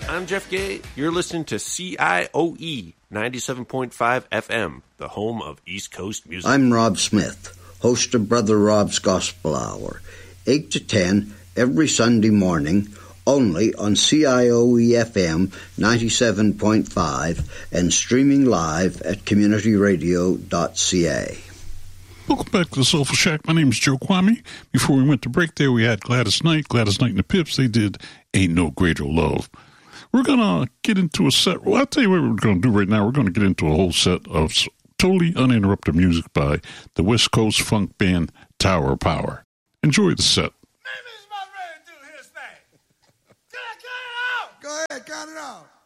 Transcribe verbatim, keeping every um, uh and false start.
I'm Jeff Gay. You're listening to C I O E ninety-seven point five F M, the home of East Coast music. I'm Rob Smith, host of Brother Rob's Gospel Hour, eight to ten every Sunday morning, only on C I O E F M ninety-seven point five and streaming live at community radio dot c a. Welcome back to the Soulful Shack. My name is Joe Kwame. Before we went to break there, we had Gladys Knight. Gladys Knight and the Pips. They did Ain't No Greater Love. We're going to get into a set. Well, I'll tell you what we're going to do right now. We're going to get into a whole set of totally uninterrupted music by the West Coast funk band Tower Power. Enjoy the set. Maybe he's about ready to do his thing. Can I cut it out? Go ahead, count it out.